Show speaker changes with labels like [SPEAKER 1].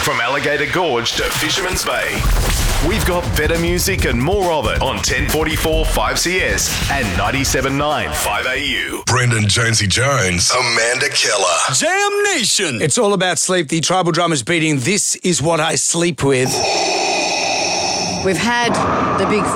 [SPEAKER 1] From Alligator Gorge to Fisherman's Bay. We've got better music and more of it on 1044 5CS and 97.9 5AU.
[SPEAKER 2] Brendan Jonesy Jones, Amanda Keller.
[SPEAKER 3] Jam Nation.
[SPEAKER 4] It's all about sleep. The Tribal Drummers beating This Is What I Sleep With.
[SPEAKER 5] We've had the big